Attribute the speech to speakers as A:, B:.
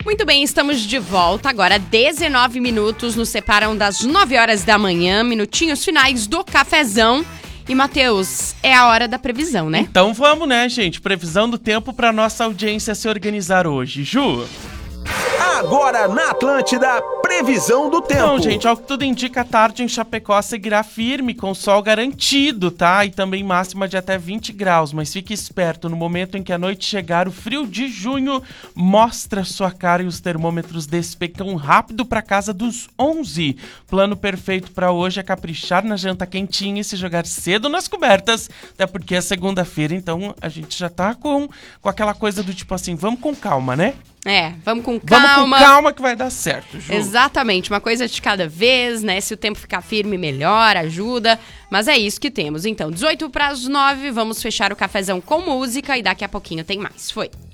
A: Muito bem, estamos de volta. Agora 19 minutos nos separam das 9 horas da manhã, minutinhos finais do cafezão. E, Matheus, é a hora da previsão, né?
B: Então vamos, né, gente? Previsão do tempo para nossa audiência se organizar hoje. Ju?
C: Agora na Atlântida, previsão do tempo.
B: Então, gente, ao que tudo indica, a tarde em Chapecó seguirá firme, com sol garantido, tá? E também máxima de até 20 graus. Mas fique esperto, no momento em que a noite chegar, o frio de junho mostra sua cara e os termômetros despecam rápido para casa dos 11. Plano perfeito para hoje é caprichar na janta quentinha e se jogar cedo nas cobertas, até porque é segunda-feira, então a gente já tá com aquela coisa do tipo assim, vamos com calma, né?
A: Vamos com calma.
B: Vamos com calma que vai dar certo, Ju.
A: Exatamente, uma coisa de cada vez, né? Se o tempo ficar firme, melhor, ajuda. Mas é isso que temos. Então, 18 para as 9, vamos fechar o cafezão com música e daqui a pouquinho tem mais. Foi.